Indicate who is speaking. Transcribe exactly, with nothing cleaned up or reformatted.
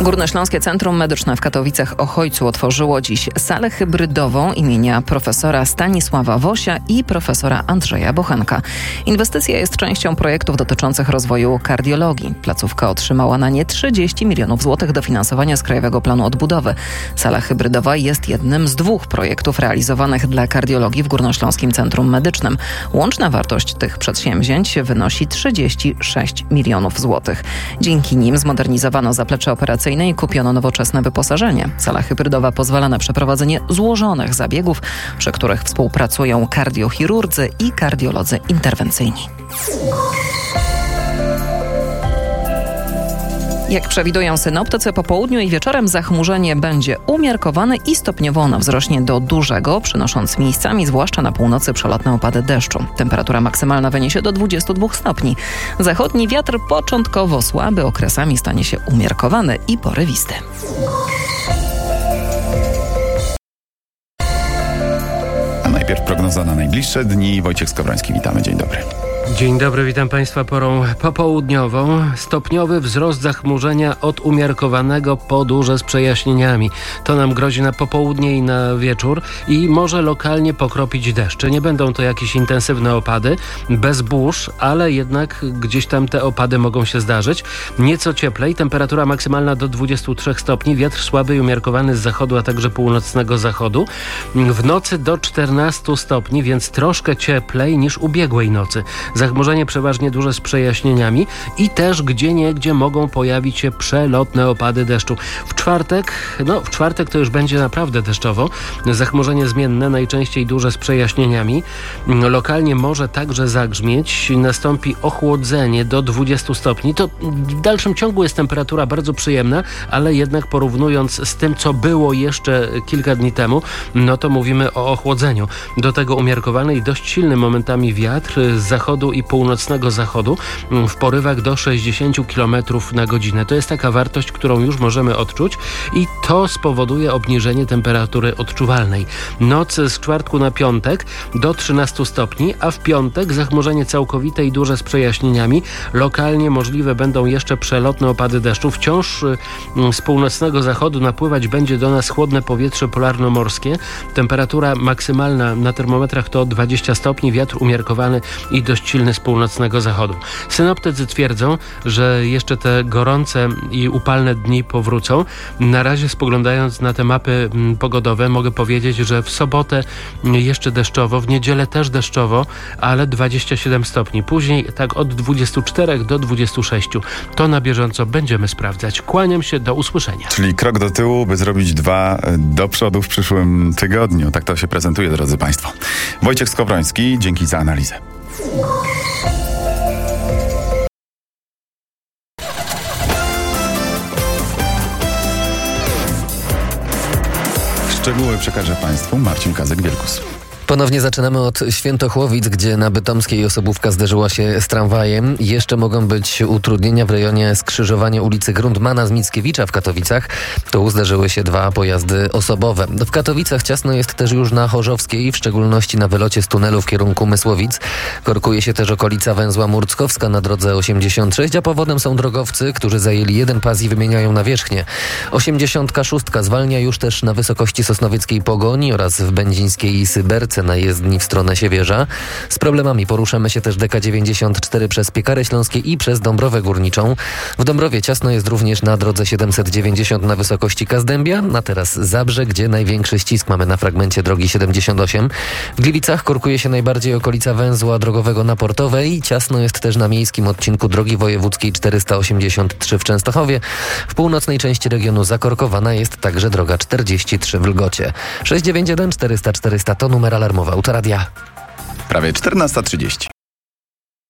Speaker 1: Górnośląskie Centrum Medyczne w Katowicach-Ochojcu otworzyło dziś salę hybrydową imienia profesora Stanisława Wosia i profesora Andrzeja Bochenka. Inwestycja jest częścią projektów dotyczących rozwoju kardiologii. Placówka otrzymała na nie trzydzieści milionów złotych dofinansowania z Krajowego Planu Odbudowy. Sala hybrydowa jest jednym z dwóch projektów realizowanych dla kardiologii w Górnośląskim Centrum Medycznym. Łączna wartość tych przedsięwzięć wynosi trzydzieści sześć milionów złotych. Dzięki nim zmodernizowano zaplecze operacyjne i kupiono nowoczesne wyposażenie. Sala hybrydowa pozwala na przeprowadzenie złożonych zabiegów, przy których współpracują kardiochirurdzy i kardiolodzy interwencyjni. Jak przewidują synoptycy, po południu i wieczorem zachmurzenie będzie umiarkowane i stopniowo ono wzrośnie do dużego, przynosząc miejscami, zwłaszcza na północy, przelotne opady deszczu. Temperatura maksymalna wyniesie do dwudziestu dwóch stopni. Zachodni wiatr początkowo słaby, okresami stanie się umiarkowany i porywisty.
Speaker 2: A najpierw prognoza na najbliższe dni. Wojciech Skowroński, witamy. Dzień dobry.
Speaker 3: Dzień dobry, witam Państwa porą popołudniową. Stopniowy wzrost zachmurzenia od umiarkowanego po duże z przejaśnieniami. To nam grozi na popołudnie i na wieczór i może lokalnie pokropić deszcz. Nie będą to jakieś intensywne opady, bez burz, ale jednak gdzieś tam te opady mogą się zdarzyć. Nieco cieplej, temperatura maksymalna do dwudziestu trzech stopni, wiatr słaby i umiarkowany z zachodu, a także północnego zachodu. W nocy do czternastu stopni, więc troszkę cieplej niż ubiegłej nocy. Zachmurzenie przeważnie duże z przejaśnieniami i też gdzieniegdzie mogą pojawić się przelotne opady deszczu. W czwartek, no w czwartek to już będzie naprawdę deszczowo. Zachmurzenie zmienne, najczęściej duże z przejaśnieniami. Lokalnie może także zagrzmieć. Nastąpi ochłodzenie do dwudziestu stopni. To w dalszym ciągu jest temperatura bardzo przyjemna, ale jednak porównując z tym, co było jeszcze kilka dni temu, no to mówimy o ochłodzeniu. Do tego umiarkowany i dość silny momentami wiatr z zachodu i północnego zachodu w porywach do sześćdziesięciu kilometrów na godzinę. To jest taka wartość, którą już możemy odczuć i to spowoduje obniżenie temperatury odczuwalnej. Noc z czwartku na piątek do trzynastu stopni, a w piątek zachmurzenie całkowite i duże z przejaśnieniami. Lokalnie możliwe będą jeszcze przelotne opady deszczu. Wciąż z północnego zachodu napływać będzie do nas chłodne powietrze polarno-morskie. Temperatura maksymalna na termometrach to dwadzieścia stopni, wiatr umiarkowany i dość silny z północnego zachodu. Synoptycy twierdzą, że jeszcze te gorące i upalne dni powrócą. Na razie spoglądając na te mapy pogodowe mogę powiedzieć, że w sobotę jeszcze deszczowo, w niedzielę też deszczowo, ale dwadzieścia siedem stopni. Później tak od dwudziestu czterech do dwudziestu sześciu. To na bieżąco będziemy sprawdzać. Kłaniam się, do usłyszenia.
Speaker 2: Czyli krok do tyłu, by zrobić dwa do przodu w przyszłym tygodniu. Tak to się prezentuje, drodzy Państwo. Wojciech Skowroński, dzięki za analizę. Szczegóły przekaże Państwu Marcin Kazek-Wielkus.
Speaker 4: Ponownie zaczynamy od Świętochłowic, gdzie na Bytomskiej osobówka zderzyła się z tramwajem. Jeszcze mogą być utrudnienia w rejonie skrzyżowania ulicy Grundmana z Mickiewicza w Katowicach. Tu zderzyły się dwa pojazdy osobowe. W Katowicach ciasno jest też już na Chorzowskiej, w szczególności na wylocie z tunelu w kierunku Mysłowic. Korkuje się też okolica węzła Murckowska na drodze osiemdziesiąt sześć, a powodem są drogowcy, którzy zajęli jeden pas i wymieniają nawierzchnię. osiemdziesiąt sześć zwalnia już też na wysokości Sosnowieckiej Pogoni oraz w Będzińskiej Syberce na jezdni w stronę Siewierza. Z problemami poruszamy się też D K dziewięćdziesiąt cztery przez Piekary Śląskie i przez Dąbrowę Górniczą. W Dąbrowie ciasno jest również na drodze siedemset dziewięćdziesiąt na wysokości Kazdębia, a teraz Zabrze, gdzie największy ścisk mamy na fragmencie drogi siedemdziesiąt osiem. W Gliwicach korkuje się najbardziej okolica węzła drogowego na Portowej. Ciasno jest też na miejskim odcinku drogi wojewódzkiej czterysta osiemdziesiąt trzy w Częstochowie. W północnej części regionu zakorkowana jest także droga czterdzieści trzy w Lgocie. sześć dziewięć jeden czterysta czterysta to numer alarmowy Autoradia.
Speaker 2: Prawie czternasta trzydzieści.